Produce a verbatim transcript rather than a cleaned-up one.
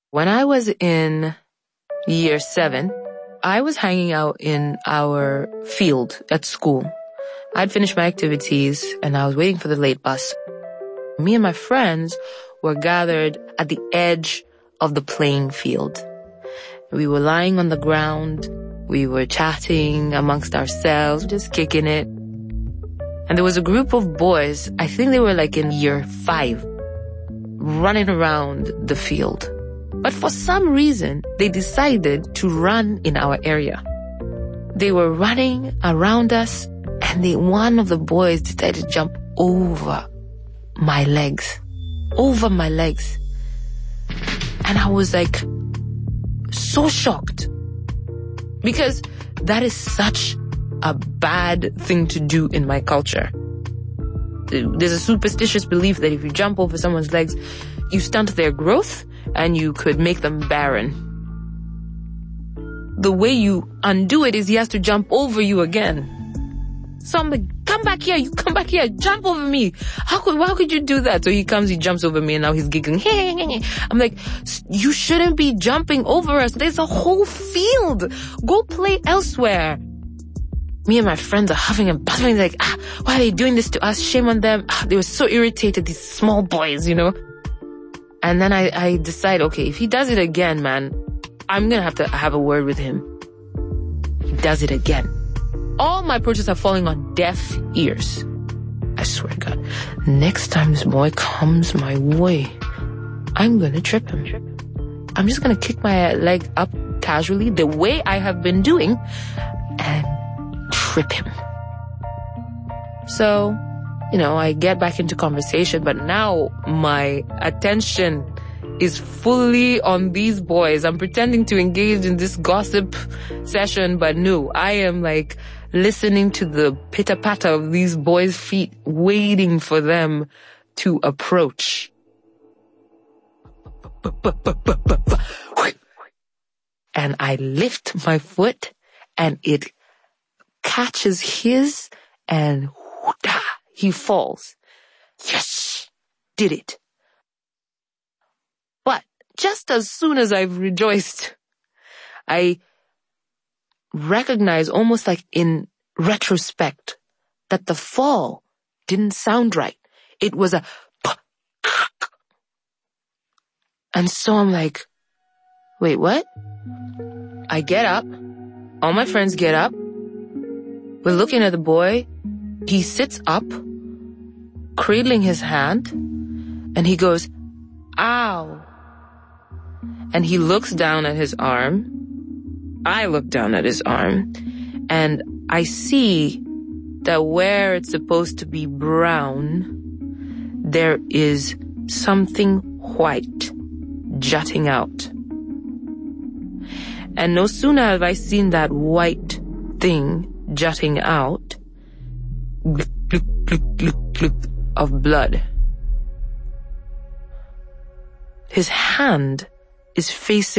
When I was in year seven, I was hanging out in our field at school. I'd finished my activities and I was waiting for the late bus. Me and my friends were gathered at the edge of the playing field. We were lying on the ground. We were chatting amongst ourselves, just kicking it. And there was a group of boys, I think they were like in year five, running around the field. But for some reason, they decided to run in our area. They were running around us, and they, one of the boys decided to jump over my legs. Over my legs. And I was like, so shocked. Because that is such a bad thing to do in my culture. There's a superstitious belief that if you jump over someone's legs, you stunt their growth and you could make them barren. The way you undo it is he has to jump over you again. So I'm like, come back here, you come back here, jump over me. How could, how could you do that? So he comes, he jumps over me, and now he's giggling. I'm like, you shouldn't be jumping over us. There's a whole field. Go play elsewhere. Me and my friends are huffing and puffing like, ah, why are they doing this to us? Shame on them. Ah, they were so irritated, these small boys, you know. And then I, I decide, okay, if he does it again, man, I'm going to have to have a word with him. He does it again. All my approaches are falling on deaf ears. I swear to God. Next time this boy comes my way, I'm going to trip him. I'm just going to kick my leg up casually the way I have been doing and trip him. So, you know, I get back into conversation, but now my attention is fully on these boys. I'm pretending to engage in this gossip session, but no, I am like listening to the pitter-patter of these boys' feet, waiting for them to approach. And I lift my foot and it catches his and he falls. Yes, did it. But just as soon as I've rejoiced, I recognize almost like in retrospect that the fall didn't sound right. It was a and so I'm like, wait, what? I get up. All my friends get up. We're looking at the boy. He sits up, cradling his hand, and he goes, ow. And he looks down at his arm. I look down at his arm, and I see that where it's supposed to be brown, there is something white jutting out. And no sooner have I seen that white thing jutting out, gluk, gluk, gluk, gluk, gluk, of blood. His hand is facing